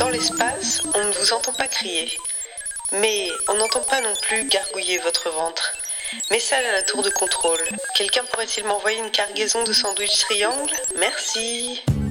Dans l'espace, on ne vous entend pas crier. Mais on n'entend pas non plus gargouiller votre ventre. Message à la tour de contrôle. Quelqu'un pourrait-il m'envoyer une cargaison de sandwich triangle? Merci.